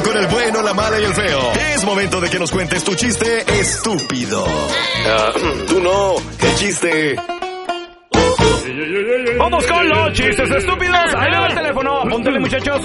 con el bueno, la mala y el feo. Es momento de que nos cuentes tu chiste estúpido. Tú no, el chiste. Vamos con los chistes estúpidos. Ahí le va el teléfono. Apúntale, muchachos.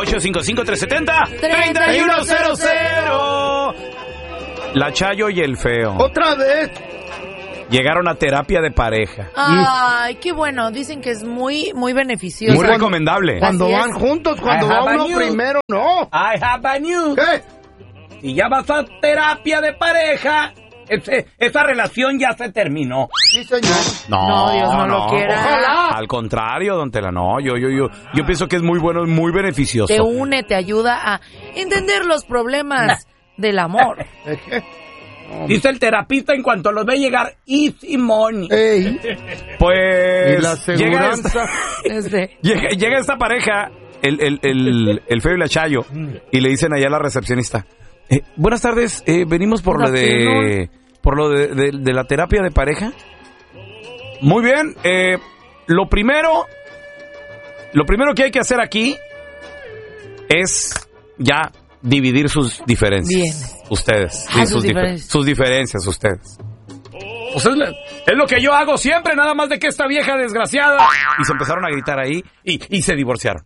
1-855-370-3100. La Chayo y el feo ¡Otra vez! llegaron a terapia de pareja. Ay, qué bueno. Dicen que es muy, muy beneficioso. Muy recomendable. Cuando Así van es. juntos, cuando I va have a uno news. primero, no. I have a news. ¿Qué? Si ya vas a terapia de pareja, esa relación ya se terminó. Sí, señor. No, Dios no lo quiera. Ojalá. Al contrario, don Tela, no. Yo pienso que es muy bueno y muy beneficioso. Te une, te ayuda a entender los problemas del amor. ¿De qué? Dice el terapista en cuanto los ve llegar, easy money. Ey, Pues y la llega aseguranza. llega esta pareja, el feo y la Chayo, y le dicen allá a la recepcionista, buenas tardes, venimos por lo de la terapia de pareja. Muy bien, lo primero que hay que hacer aquí es ya dividir sus diferencias. Bien. Ustedes. Ah, Sí, sus diferencias. sus diferencias, ustedes. Pues es lo que yo hago siempre, nada más de que esta vieja desgraciada. Y se empezaron a gritar ahí y se divorciaron.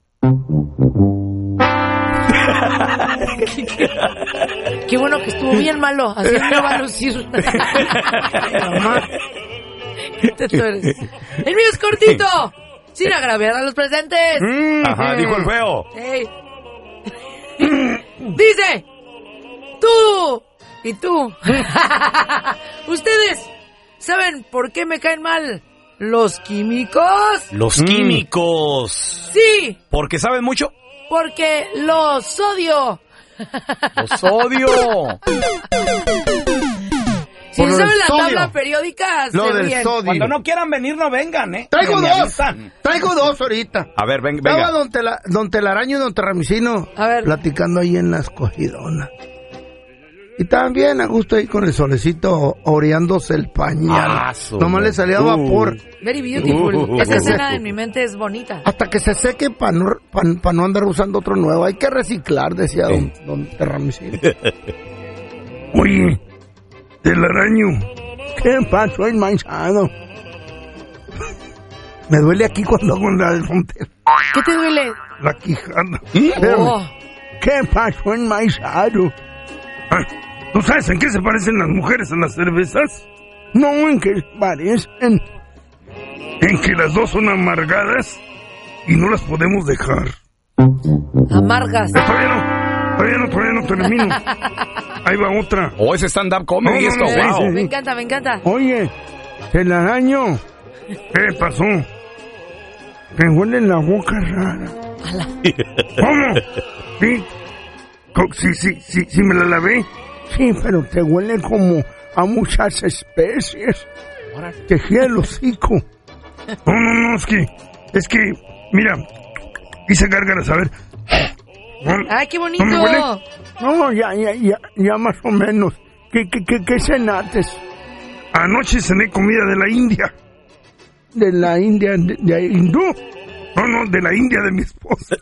Qué bueno que estuvo bien malo. Así no va a lucir. Tú eres. El mío es cortito. Sin agraviar a los presentes. Ajá, dijo el feo. Ey. Dice, tú y tú. ¿Ustedes saben por qué me caen mal los químicos? Los químicos. Sí, ¿Porque saben mucho? porque los odio. Los odio. Si Por lo saben del la sodio. tabla periódica, Lo sé del bien. sodio. Cuando no quieran venir, no vengan, Traigo Me dos. avisan. Traigo dos ahorita. A ver, Estaba venga. don Telaraño y don Terramicino A ver. platicando ahí en la escogidona. Y también a gusto ahí con el solecito oreándose el pañal. Nomás le salía vapor. Very beautiful. Esa escena en mi mente es bonita. Hasta que se seque para no andar usando otro nuevo. Hay que reciclar, decía don Terramicino. Oye, Telaraño, ¿qué pasó, enmaizado? Me duele aquí cuando hago la de frontera. ¿Qué te duele? La quijada. Espérame. Oh, ¿Qué pasó, enmaizado? ¿Tú sabes en qué se parecen las mujeres a las cervezas? No, ¿en qué se parecen? En que las dos son amargadas y no las podemos dejar. amargas. Todavía no termino. Ahí va otra. Oh, ese stand-up comedy, No, no, esto, no, wow. sí. Me encanta, me encanta. Oye, Telaraño, ¿qué pasó? Me huele la boca rara. ¿Cómo? Sí, me la lavé. Sí, pero te huele como a muchas especies. Te gira el hocico. No, es que, mira, hice gárgaras, a ver. Ay, qué bonito. ¿No me huele? No, ya más o menos. ¿Qué cenates? Anoche cené comida de la India. ¿De la India? ¿De hindú? No, de la India de mi esposa.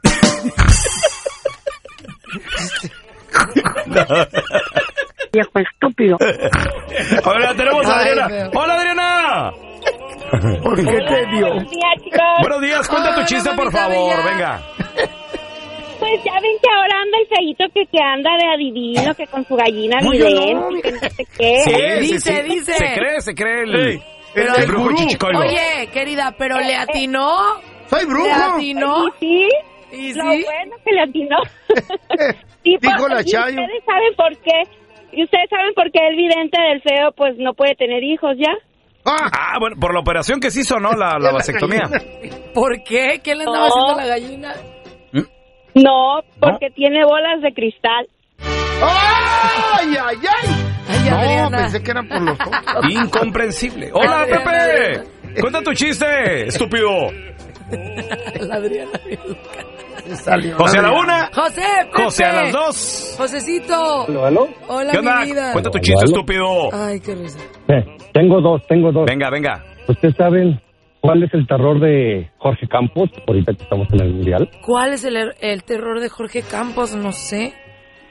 Viejo estúpido. Ahora tenemos a Ay, Adriana. feo. ¡Hola, Adriana! ¿Por qué te dio? Buenos días, chicos. Buenos días, cuenta tu Hola, chiste, por mamita favor, bella. venga. Pues ya ven que ahora anda el feíto que anda de adivino, que con su gallina No, yo vidente, no. y que no sé qué. Dice. Se cree el Pero- brujo chichicoilo. Oye, querida, pero le atinó. ¡Soy ¿Le brujo! atinó? ¿Y sí? ¿Y Lo sí? bueno que le atinó. Sí, Dijo porque la Chayo. Ustedes saben por qué. Y ustedes saben por qué el vidente del feo pues no puede tener hijos ya. Ah, bueno, por la operación que se hizo, ¿no? La vasectomía. ¿Por qué? ¿Qué le andaba No. haciendo a la gallina? No, porque tiene bolas de cristal. ¡Ay! Ay, No, Adriana. pensé que eran por los ojos. Incomprensible. Hola, Adriana, Pepe. Cuenta tu chiste, estúpido. La Adriana. Salió José a la una, José, Pepe. José a las dos. Josecito. ¿Aló? Hola, ¿Qué onda? mi vida. Cuenta tu chiste, ¿Aló? estúpido. Ay, qué risa. Tengo dos. Venga. ¿Ustedes saben cuál es el terror de Jorge Campos ahorita que estamos en el Mundial? ¿Cuál es el terror de Jorge Campos? No sé.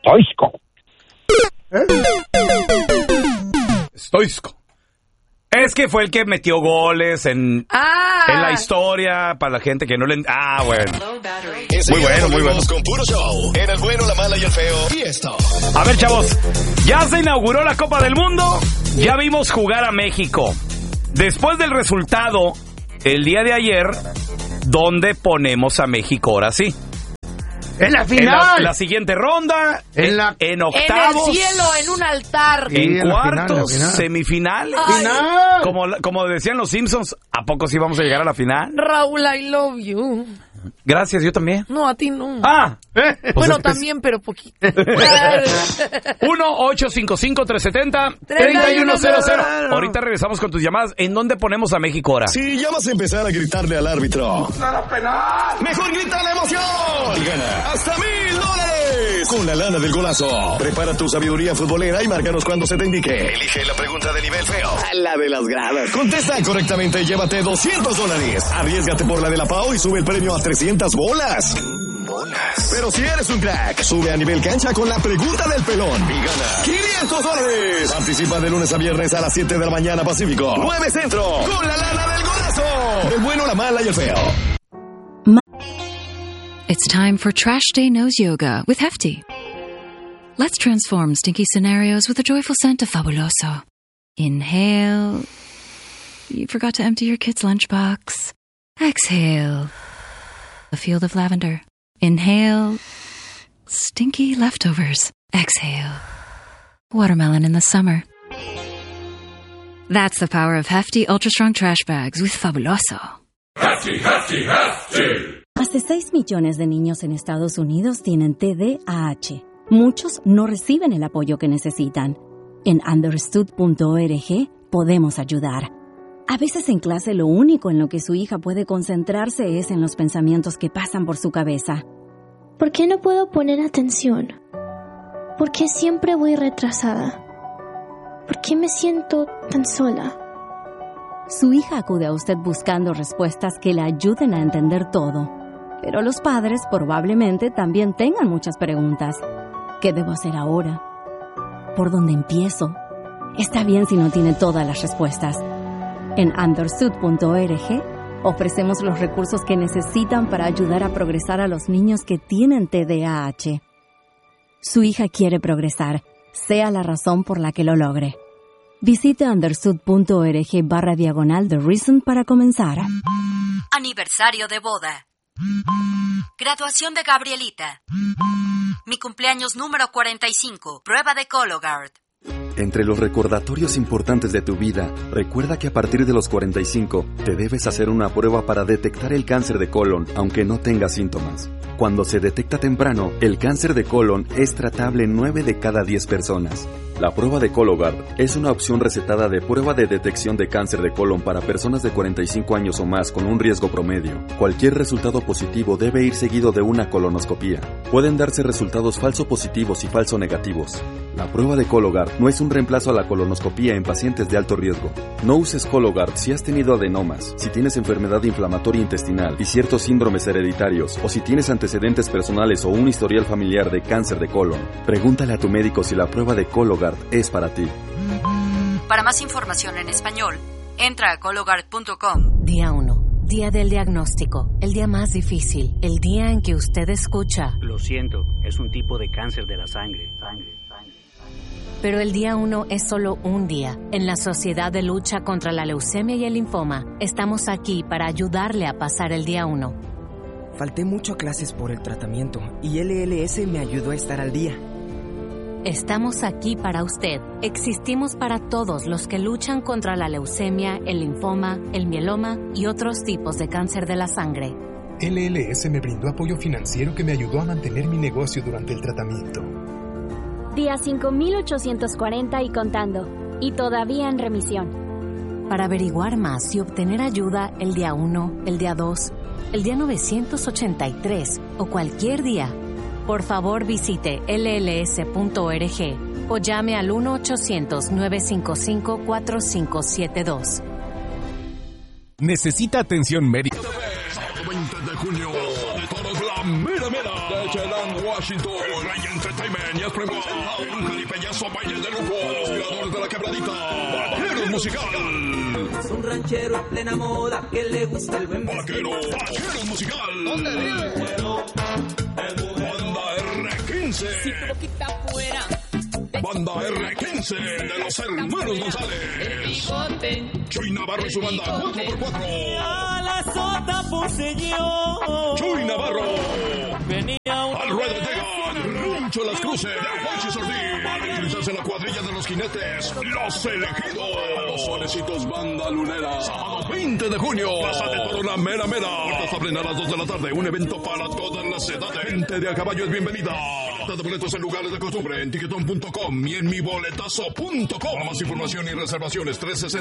Stoichkov. Es que fue el que metió goles en la historia para la gente que no le... bueno. Muy bueno. Con puro show. En el bueno, la mala y el feo. Y esto. A ver, chavos. Ya se inauguró la Copa del Mundo. Ya vimos jugar a México. Después del resultado, el día de ayer, ¿dónde ponemos a México ahora sí? En la final. En la siguiente ronda. En octavos. En el cielo, en un altar. En Sí, cuartos, final. semifinales. ¡Final! Como decían los Simpsons, ¿a poco sí vamos a llegar a la final? Raúl, I love you. Gracias, yo también. No, a ti no. Pues bueno, es- también, pero poquito. 1-855-370-3100. Ahorita regresamos con tus llamadas. ¿En dónde ponemos a México ahora? Si ya vas a empezar a gritarle al árbitro, mejor grita la emoción y gana hasta $1,000 con la lana del golazo. Prepara tu sabiduría futbolera y márcanos cuando se te indique. Elige la pregunta de nivel feo, la de las gradas. Contesta correctamente y llévate $200. Arriésgate por la de la Pau y sube el premio a 300 bolas. Pero si eres un crack, sube a nivel cancha con la pregunta del pelón y gana $500. Participa de lunes a viernes a las 7 de la mañana Pacífico, 9 Centro, con la lana del golazo. El bueno, la mala y el feo. It's time for Trash Day Nose Yoga with Hefty. Let's transform stinky scenarios with a joyful scent of Fabuloso. Inhale. You forgot to empty your kid's lunchbox. Exhale. A field of lavender. Inhale. Stinky leftovers. Exhale. Watermelon in the summer. That's the power of Hefty Ultra Strong Trash Bags with Fabuloso. Hefty, Hefty, Hefty. Más de 6 millones de niños en Estados Unidos tienen TDAH. Muchos no reciben el apoyo que necesitan. En understood.org podemos ayudar. A veces en clase lo único en lo que su hija puede concentrarse es en los pensamientos que pasan por su cabeza. ¿Por qué no puedo poner atención? ¿Por qué siempre voy retrasada? ¿Por qué me siento tan sola? Su hija acude a usted buscando respuestas que le ayuden a entender todo. Pero los padres probablemente también tengan muchas preguntas. ¿Qué debo hacer ahora? ¿Por dónde empiezo? Está bien si no tiene todas las respuestas. En understood.org ofrecemos los recursos que necesitan para ayudar a progresar a los niños que tienen TDAH. Su hija quiere progresar, sea la razón por la que lo logre. Visite understood.org/The Reason para comenzar. Aniversario de boda. Graduación de Gabrielita. Mi cumpleaños número 45. Prueba de Cologuard. Entre los recordatorios importantes de tu vida, recuerda que a partir de los 45 te debes hacer una prueba para detectar el cáncer de colon, aunque no tengas síntomas. Cuando se detecta temprano, el cáncer de colon es tratable en 9 de cada 10 personas. La prueba de Cologuard es una opción recetada de prueba de detección de cáncer de colon para personas de 45 años o más con un riesgo promedio. Cualquier resultado positivo debe ir seguido de una colonoscopía. Pueden darse resultados falso positivos y falso negativos. La prueba de Cologuard no es un reemplazo a la colonoscopía en pacientes de alto riesgo. No uses Cologuard si has tenido adenomas, si tienes enfermedad inflamatoria intestinal y ciertos síndromes hereditarios, o si tienes antecedentes personales o un historial familiar de cáncer de colon. Pregúntale a tu médico si la prueba de Cologuard es para ti. Para más información en español, entra a Cologuard.com. Día 1. Día del diagnóstico. El día más difícil. El día en que usted escucha: lo siento, es un tipo de cáncer de la sangre. Pero el día 1 es solo un día. En la Sociedad de Lucha contra la Leucemia y el Linfoma, estamos aquí para ayudarle a pasar el día 1. Falté mucho a clases por el tratamiento y LLS me ayudó a estar al día. Estamos aquí para usted. Existimos para todos los que luchan contra la leucemia, el linfoma, el mieloma y otros tipos de cáncer de la sangre. LLS me brindó apoyo financiero que me ayudó a mantener mi negocio durante el tratamiento. Día 5840 y contando. Y todavía en remisión. Para averiguar más y obtener ayuda el día 1, el día 2, el día 983 o cualquier día, por favor visite lls.org o llame al 1-800-955-4572. ¿Necesita atención médica? 20 de junio, de todos lados. la mera mera de Chelan, Washington. El Rey Entertainment y Espremo. Un jalipeñazo baile de lujo. Los creadores de la quebradita. Vaqueros musical. Es un ranchero en plena moda que le gusta el buen Vaquero musical. ¿Dónde vive? Banda R15. Si tu boquita fuera. Banda R15 de los hermanos González. Chuy Navarro y su banda 4x4. A la sota poseyó. Chuy Navarro. Venía al ruedo llegan Rancho Las Cruces. Juanchi Sordín. Para utilizarse en la cuadrilla de los jinetes. Los elegidos. Los Solecitos Banda Lunera. Sábado 20 de junio. Pásate por la mera mera. Puertas abren a las 2 de la tarde. Un evento para todas las edades. Gente de a caballo es bienvenida. Venta de boletos en lugares de costumbre en tiquetón.com y en miboletazo.com. Para más información y reservaciones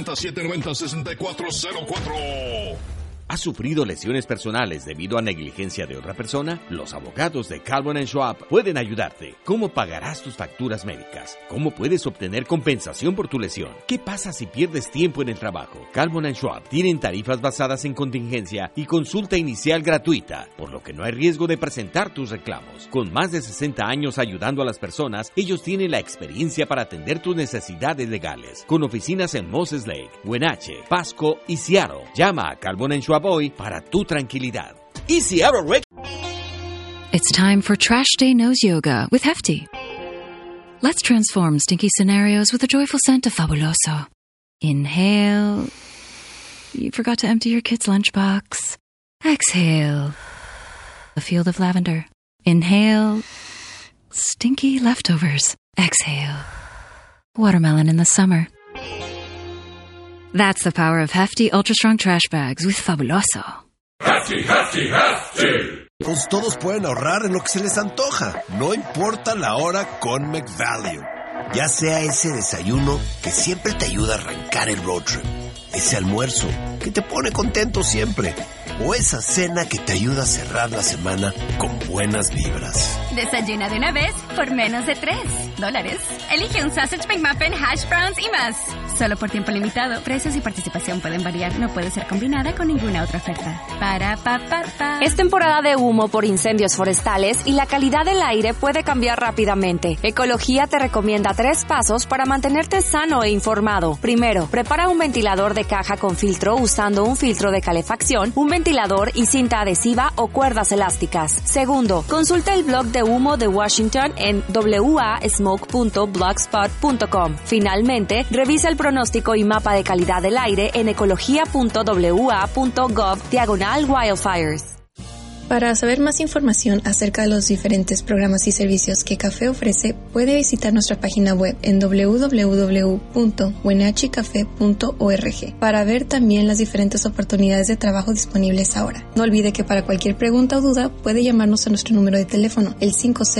360-790-6404. ¿Has sufrido lesiones personales debido a negligencia de otra persona? Los abogados de Calvin & Schwab pueden ayudarte. ¿Cómo pagarás tus facturas médicas? ¿Cómo puedes obtener compensación por tu lesión? ¿Qué pasa si pierdes tiempo en el trabajo? Calvin & Schwab tienen tarifas basadas en contingencia y consulta inicial gratuita, por lo que no hay riesgo de presentar tus reclamos. Con más de 60 años ayudando a las personas, ellos tienen la experiencia para atender tus necesidades legales. Con oficinas en Moses Lake, Wenatchee, Pasco y Seattle. Llama a Calvin & Schwab hoy para tu tranquilidad. Y Seattle, Rick. It's time for Trash Day Nose Yoga with Hefty. Let's transform stinky scenarios with a joyful scent of Fabuloso. Inhale. You forgot to empty your kid's lunchbox. Exhale. A field of lavender. Inhale. Stinky leftovers. Exhale. Watermelon in the summer. That's the power of Hefty Ultra Strong Trash Bags with Fabuloso. Hefty, Hefty, Hefty. Pues todos pueden ahorrar en lo que se les antoja. No importa la hora con McValue. Ya sea ese desayuno que siempre te ayuda a arrancar el road trip. Ese almuerzo que te pone contento siempre. O esa cena que te ayuda a cerrar la semana con buenas vibras. Desayuna de una vez por menos de $3. Elige un Sausage McMuffin, hash browns y más. Solo por tiempo limitado. Precios y participación pueden variar. No puede ser combinada con ninguna otra oferta. Es temporada de humo por incendios forestales y la calidad del aire puede cambiar rápidamente. Ecología te recomienda 3 pasos para mantenerte sano e informado. Primero, prepara un ventilador de caja con filtro usando un filtro de calefacción, un ventilador y cinta adhesiva o cuerdas elásticas. Segundo, consulta el blog de humo de Washington en wasmoke.blogspot.com. Finalmente, revisa el pronóstico y mapa de calidad del aire en ecología.wa.gov/wildfires. Para saber más información acerca de los diferentes programas y servicios que Café ofrece, puede visitar nuestra página web en www.wenatcheecafe.org para ver también las diferentes oportunidades de trabajo disponibles ahora. No olvide que para cualquier pregunta o duda puede llamarnos a nuestro número de teléfono, el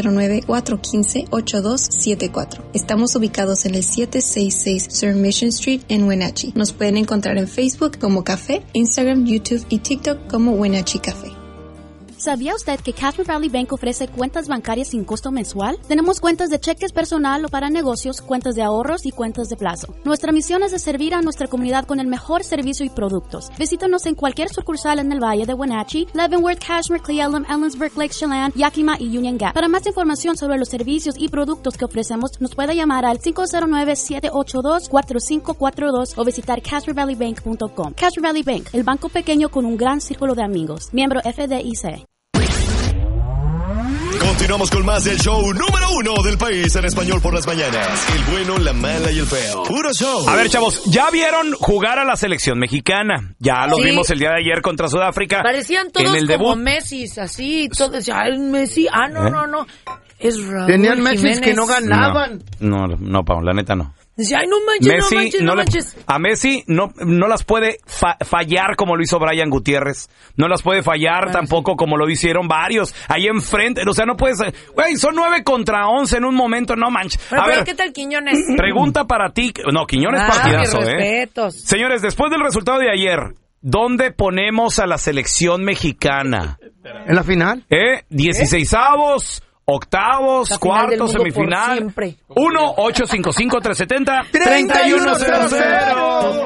509-415-8274. Estamos ubicados en el 766 Sir Mission Street en Wenatchee. Nos pueden encontrar en Facebook como Café, Instagram, YouTube y TikTok como Wenatchee Café. ¿Sabía usted que Cashmere Valley Bank ofrece cuentas bancarias sin costo mensual? Tenemos cuentas de cheques personal o para negocios, cuentas de ahorros y cuentas de plazo. Nuestra misión es de servir a nuestra comunidad con el mejor servicio y productos. Visítanos en cualquier sucursal en el Valle de Wenatchee, Leavenworth, Cashmere, Cle Elum, Ellensburg, Lake Chelan, Yakima y Union Gap. Para más información sobre los servicios y productos que ofrecemos, nos puede llamar al 509-782-4542 o visitar CashmereValleyBank.com. Cashmere Valley Bank, el banco pequeño con un gran círculo de amigos. Miembro FDIC. Continuamos con más del show número 1 del país en español por las mañanas. El bueno, la mala y el feo. Puro show. A ver, chavos, ¿ya vieron jugar a la selección mexicana? Ya lo vimos el día de ayer contra Sudáfrica. Parecían todos en el como debut. Messi, así, todos, ya el Messi, no. Es Raúl Tenían Messi Jiménez. que no ganaban. No, Pau, la neta no. Dice, ay, no manches. A Messi no las puede fallar como lo hizo Brian Gutiérrez. No las puede fallar tampoco como lo hicieron varios. Ahí enfrente, o sea, no puedes... Güey, son 9 contra 11 en un momento, no manches. Pero ¿qué tal Quiñones? Pregunta para ti. No, Quiñones partidazo, mis respetos. Señores, después del resultado de ayer, ¿dónde ponemos a la selección mexicana? ¿En la final? 16avos... Octavos, cuartos, semifinal. 1-855-370-3100.